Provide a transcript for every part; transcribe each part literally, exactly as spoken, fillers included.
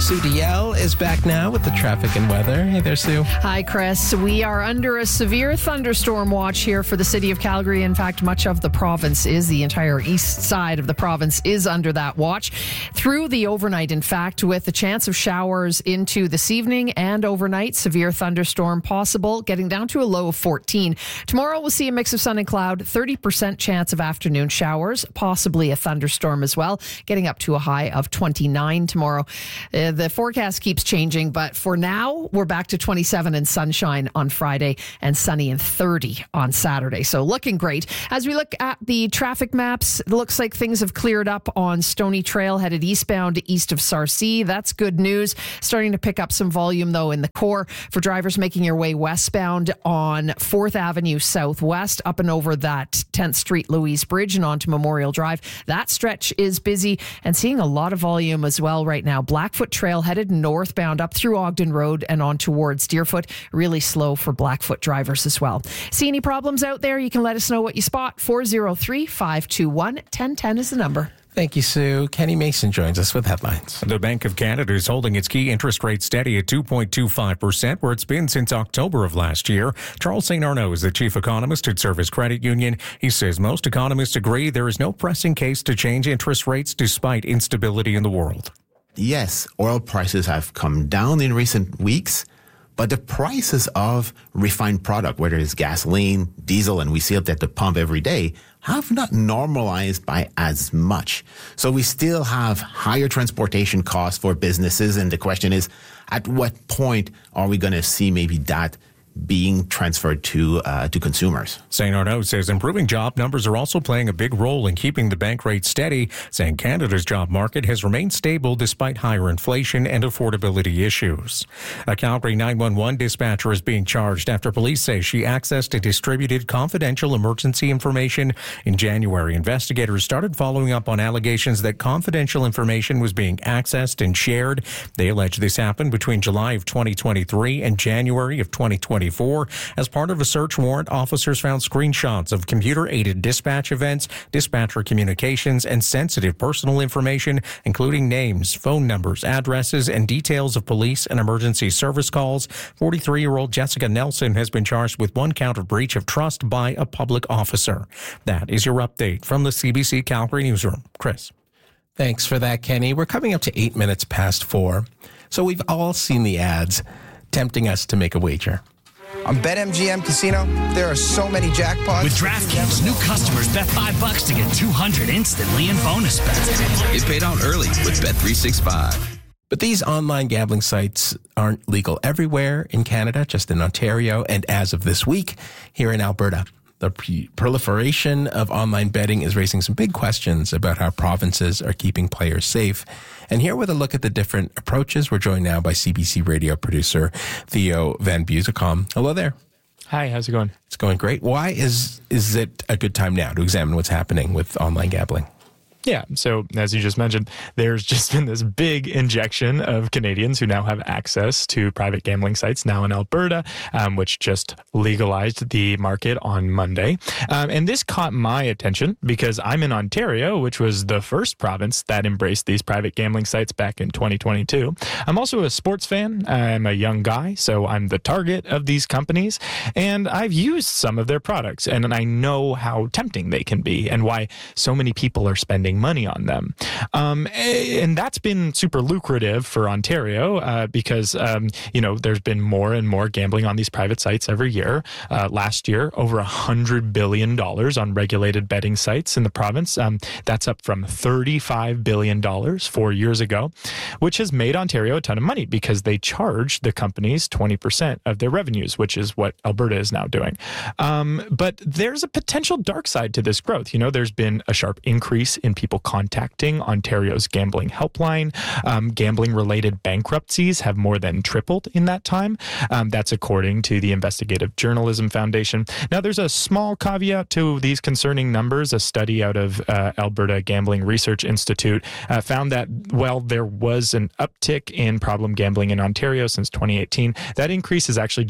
Sue D L is back now with the traffic and weather. Hey there, Sue. Hi, Chris. We are under a severe thunderstorm watch here for the city of Calgary. In fact, much of the province is, the entire east side of the province is under that watch through the overnight. In fact, with a chance of showers into this evening and overnight, severe thunderstorm possible, getting down to a low of fourteen. Tomorrow, we'll see a mix of sun and cloud, thirty percent chance of afternoon showers, possibly a thunderstorm as well, getting up to a high of twenty-nine tomorrow. Uh, the forecast keeps changing, but for now, we're back to twenty-seven and sunshine on Friday and sunny and thirty on Saturday. So looking great. As we look at the traffic maps, it looks like things have cleared up on Stony Trail headed eastbound east of Sarcee. That's good news. Starting to pick up some volume, though, in the core for drivers making your way westbound on fourth Avenue Southwest, up and over that tenth Street Louise Bridge and onto Memorial Drive. That stretch is busy and seeing a lot of volume as well right now. Blackfoot Trail headed northbound up through Ogden Road and on towards Deerfoot. Really slow for Blackfoot drivers as well. See any problems out there? You can let us know what you spot. four oh three, five two one, one oh one oh is the number. Thank you, Sue. Kenny Mason joins us with headlines. The Bank of Canada is holding its key interest rate steady at two point two five percent, where it's been since October of last year. Charles Saint Arnaud is the chief economist at Service Credit Union. He says most economists agree there is no pressing case to change interest rates despite instability in the world. Yes, oil prices have come down in recent weeks, but the prices of refined product, whether it's gasoline, diesel, and we see it at the pump every day, have not normalized by as much. So we still have higher transportation costs for businesses, and the question is, at what point are we going to see maybe that being transferred to uh, to consumers? Saint Arnaud says improving job numbers are also playing a big role in keeping the bank rate steady, saying Canada's job market has remained stable despite higher inflation and affordability issues. A Calgary nine one one dispatcher is being charged after police say she accessed and distributed confidential emergency information. In January, investigators started following up on allegations that confidential information was being accessed and shared. They allege this happened between July of twenty twenty-three and January of twenty twenty-four. As part of a search warrant, officers found screenshots of computer-aided dispatch events, dispatcher communications, and sensitive personal information, including names, phone numbers, addresses, and details of police and emergency service calls. forty-three-year-old Jessica Nelson has been charged with one count of breach of trust by a public officer. That is your update from the C B C Calgary Newsroom. Chris. Thanks for that, Kenny. We're coming up to eight minutes past four. So we've all seen the ads tempting us to make a wager. On BetMGM Casino, there are so many jackpots. With DraftKings, new customers bet five bucks to get two hundred instantly in bonus bets. Get paid out early with Bet three sixty-five. But these online gambling sites aren't legal everywhere in Canada, just in Ontario, and as of this week, here in Alberta. The proliferation of online betting is raising some big questions about how provinces are keeping players safe. And here with a look at the different approaches, we're joined now by C B C radio producer Theo Van Buzekom. Hello there. Hi, how's it going? It's going great. Why is is it a good time now to examine what's happening with online gambling? Yeah, so as you just mentioned, there's just been this big injection of Canadians who now have access to private gambling sites now in Alberta, um, which just legalized the market on Monday. Um, and this caught my attention because I'm in Ontario, which was the first province that embraced these private gambling sites back in twenty twenty-two. I'm also a sports fan. I'm a young guy, so I'm the target of these companies. And I've used some of their products, and I know how tempting they can be and why so many people are spending money on them. Um, and that's been super lucrative for Ontario uh, because, um, you know, there's been more and more gambling on these private sites every year. Uh, last year, over one hundred billion dollars on regulated betting sites in the province. Um, that's up from thirty-five billion dollars four years ago, which has made Ontario a ton of money because they charge the companies twenty percent of their revenues, which is what Alberta is now doing. Um, but there's a potential dark side to this growth. You know, there's been a sharp increase in people contacting Ontario's gambling helpline. Um, gambling-related bankruptcies have more than tripled in that time. Um, that's according to the Investigative Journalism Foundation. Now, there's a small caveat to these concerning numbers. A study out of uh, Alberta Gambling Research Institute uh, found that, while there was an uptick in problem gambling in Ontario since twenty eighteen, that increase has actually just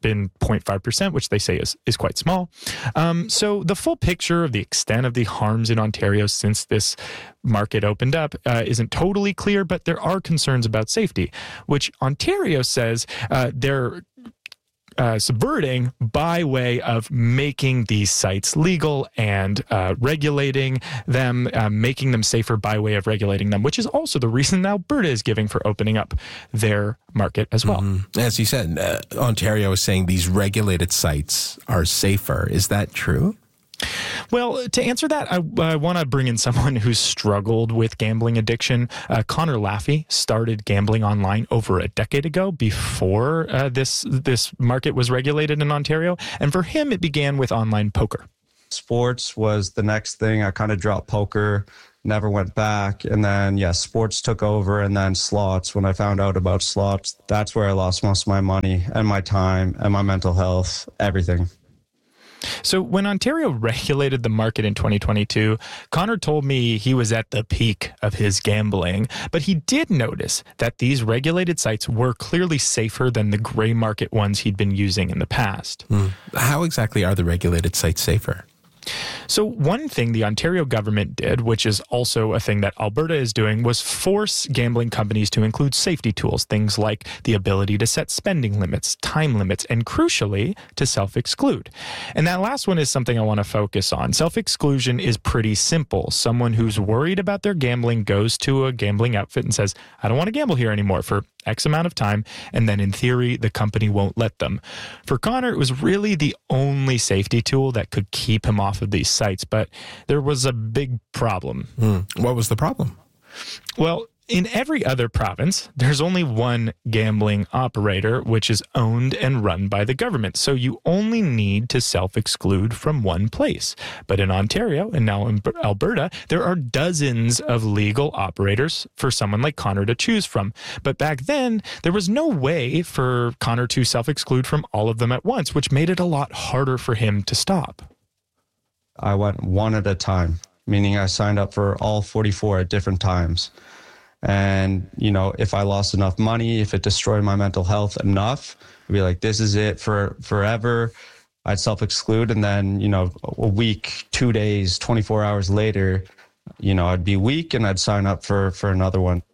been zero point five percent, which they say is, is quite small. Um, so the full picture of the extent of the harms in Ontario since this market opened up uh, isn't totally clear, but there are concerns about safety, which Ontario says uh, they're Uh, subverting by way of making these sites legal and uh, regulating them, uh, making them safer by way of regulating them, which is also the reason Alberta is giving for opening up their market as well. Mm-hmm. As you said, uh, Ontario is saying these regulated sites are safer. Is that true? Well, to answer that, I, I want to bring in someone who's struggled with gambling addiction. Uh, Connor Laffey started gambling online over a decade ago, before uh, this this market was regulated in Ontario. And for him, it began with online poker. Sports was the next thing. I kind of dropped poker, never went back. And then, yeah, sports took over, and then slots. When I found out about slots, that's where I lost most of my money and my time and my mental health, everything. So when Ontario regulated the market in twenty twenty-two, Connor told me he was at the peak of his gambling, but he did notice that these regulated sites were clearly safer than the gray market ones he'd been using in the past. Mm. How exactly are the regulated sites safer? So one thing the Ontario government did, which is also a thing that Alberta is doing, was force gambling companies to include safety tools, things like the ability to set spending limits, time limits, and crucially, to self-exclude. And that last one is something I want to focus on. Self-exclusion is pretty simple. Someone who's worried about their gambling goes to a gambling outfit and says, I don't want to gamble here anymore for X amount of time, and then in theory, the company won't let them. For Connor, it was really the only safety tool that could keep him off of these sites, but there was a big problem. Mm. What was the problem? Well, in every other province, there's only one gambling operator, which is owned and run by the government. So you only need to self-exclude from one place. But in Ontario and now in Alberta, there are dozens of legal operators for someone like Connor to choose from. But back then, there was no way for Connor to self-exclude from all of them at once, which made it a lot harder for him to stop. I went one at a time, meaning I signed up for all forty-four at different times. And, you know, if I lost enough money, if it destroyed my mental health enough, I'd be like, this is it for forever. I'd self-exclude. And then, you know, a week, two days, twenty-four hours later, you know, I'd be weak and I'd sign up for, for another one.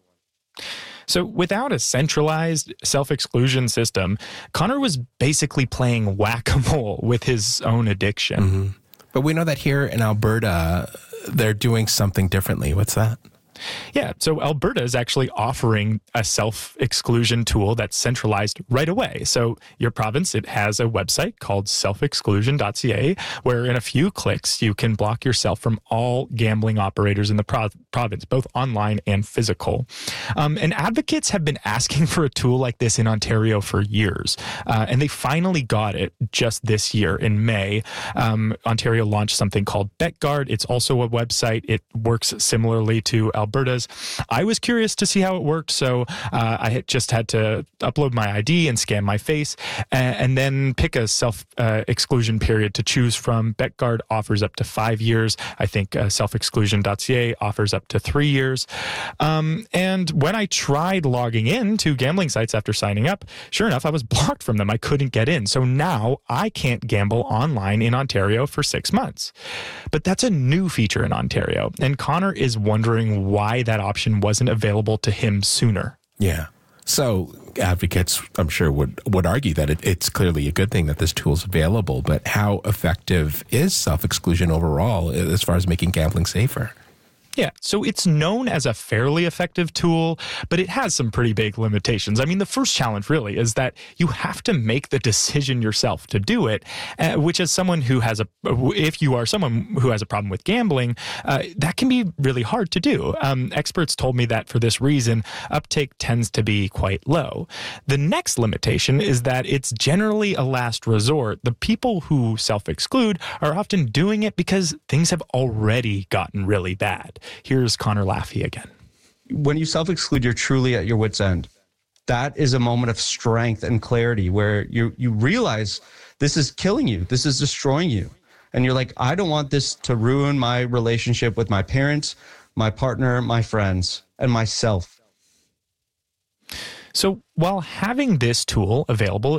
So without a centralized self-exclusion system, Connor was basically playing whack-a-mole with his own addiction. Mm-hmm. But we know that here in Alberta, they're doing something differently. What's that? Yeah, so Alberta is actually offering a self-exclusion tool that's centralized right away. So your province, it has a website called self exclusion dot c a, where in a few clicks, you can block yourself from all gambling operators in the pro- province, both online and physical. Um, and advocates have been asking for a tool like this in Ontario for years, uh, and they finally got it just this year in May. Um, Ontario launched something called BetGuard. It's also a website. It works similarly to Alberta. Alberta's. I was curious to see how it worked, so uh, I had just had to upload my I D and scan my face, and, and then pick a self-exclusion uh, period to choose from. BetGuard offers up to five years. I think uh, self exclusion dot c a offers up to three years. Um, and when I tried logging in to gambling sites after signing up, sure enough, I was blocked from them. I couldn't get in. So now I can't gamble online in Ontario for six months. But that's a new feature in Ontario, and Connor is wondering why why that option wasn't available to him sooner. Yeah. So advocates, I'm sure, would, would argue that it, it's clearly a good thing that this tool is available, but how effective is self-exclusion overall as far as making gambling safer? Yeah, so it's known as a fairly effective tool, but it has some pretty big limitations. I mean, the first challenge really is that you have to make the decision yourself to do it, uh, which as someone who has a, if you are someone who has a problem with gambling, uh, that can be really hard to do. Um, experts told me that for this reason, uptake tends to be quite low. The next limitation is that it's generally a last resort. The people who self-exclude are often doing it because things have already gotten really bad. Here's Connor Laffey again. When you self-exclude, you're truly at your wit's end. That is a moment of strength and clarity where you you realize this is killing you. This is destroying you. And you're like, I don't want this to ruin my relationship with my parents, my partner, my friends, and myself. So while having this tool available is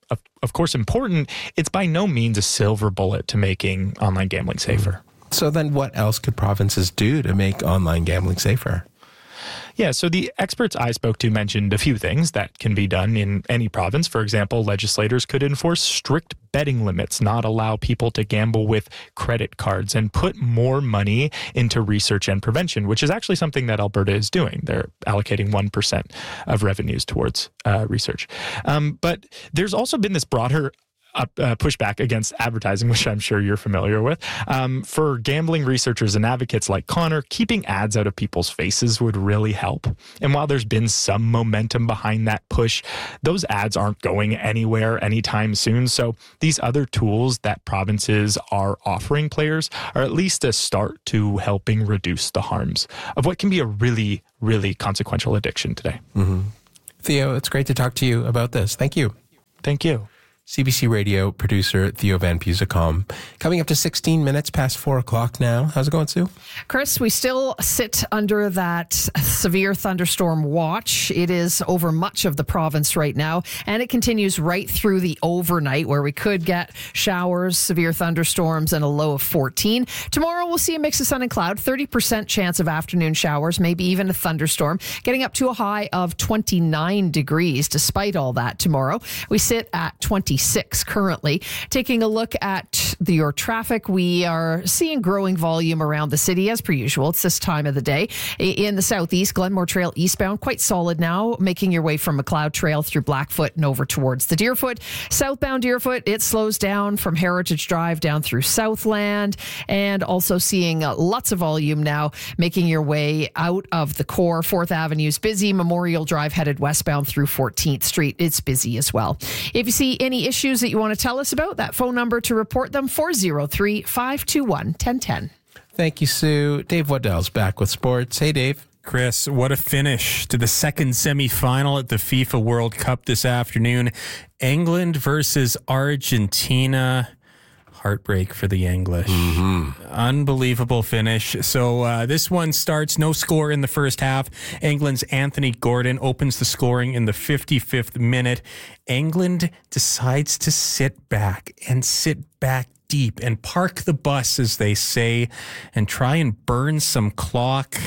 of, of course important, it's by no means a silver bullet to making online gambling safer. So then what else could provinces do to make online gambling safer? Yeah, so the experts I spoke to mentioned a few things that can be done in any province. For example, legislators could enforce strict betting limits, not allow people to gamble with credit cards, and put more money into research and prevention, which is actually something that Alberta is doing. They're allocating one percent of revenues towards uh, research. Um, but there's also been this broader Uh, uh, pushback against advertising, which I'm sure you're familiar with. Um, for gambling researchers and advocates like Connor, keeping ads out of people's faces would really help. And while there's been some momentum behind that push, those ads aren't going anywhere anytime soon. So these other tools that provinces are offering players are at least a start to helping reduce the harms of what can be a really, really consequential addiction today. Mm-hmm. Theo, it's great to talk to you about this. Thank you. Thank you. C B C Radio producer Theo Van Pusicom. Coming up to sixteen minutes past four o'clock now. How's it going, Sue? Chris, we still sit under that severe thunderstorm watch. It is over much of the province right now, and it continues right through the overnight where we could get showers, severe thunderstorms, and a low of fourteen. Tomorrow, we'll see a mix of sun and cloud, thirty percent chance of afternoon showers, maybe even a thunderstorm, getting up to a high of twenty-nine degrees. Despite all that, tomorrow, we sit at twenty-six currently. Taking a look at the, your traffic, we are seeing growing volume around the city as per usual. It's this time of the day. In the southeast, Glenmore Trail eastbound, quite solid now, making your way from McLeod Trail through Blackfoot and over towards the Deerfoot. Southbound Deerfoot, it slows down from Heritage Drive down through Southland, and also seeing uh, lots of volume now making your way out of the core. fourth Avenue's busy. Memorial Drive headed westbound through fourteenth Street. It's busy as well. If you see any issues that you want to tell us about, that phone number to report them, four oh three, five two one, one oh one oh. Thank you, Sue. Dave Waddell's back with sports. Hey, Dave. Chris, what a finish to the second semifinal at the FIFA World Cup this afternoon. England versus Argentina. Heartbreak for the English. Mm-hmm. Unbelievable finish. So uh, this one starts, no score in the first half. England's Anthony Gordon opens the scoring in the fifty-fifth minute. England decides to sit back and sit back deep and park the bus, as they say, and try and burn some clock.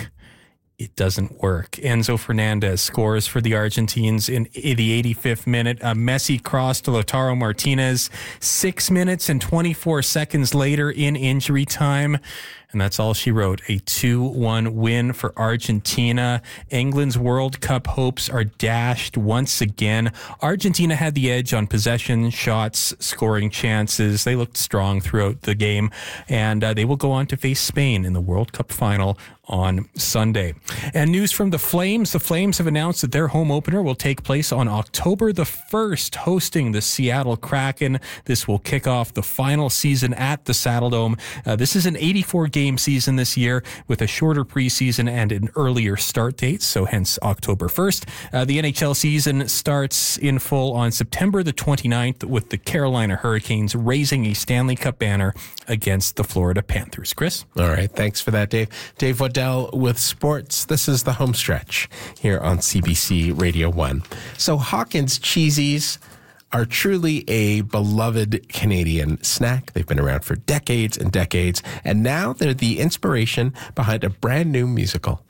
It doesn't work. Enzo Fernandez scores for the Argentines in the eighty-fifth minute. A Messi cross to Lautaro Martinez. Six minutes and twenty-four seconds later in injury time. And that's all she wrote. A two one win for Argentina. England's World Cup hopes are dashed once again. Argentina had the edge on possession, shots, scoring chances. They looked strong throughout the game. And uh, they will go on to face Spain in the World Cup final on Sunday. And news from the Flames. The Flames have announced that their home opener will take place on October the first, hosting the Seattle Kraken. This will kick off the final season at the Saddledome. Uh, this is an eighty-four game season this year with a shorter preseason and an earlier start date, so hence October first. Uh, the N H L season starts in full on September the twenty-ninth with the Carolina Hurricanes raising a Stanley Cup banner against the Florida Panthers. Chris? All right. Thanks for that, Dave. Dave Waddell with sports. This is the home stretch here on C B C Radio one. So Hawkins Cheesies are truly a beloved Canadian snack. They've been around for decades and decades, and now they're the inspiration behind a brand new musical.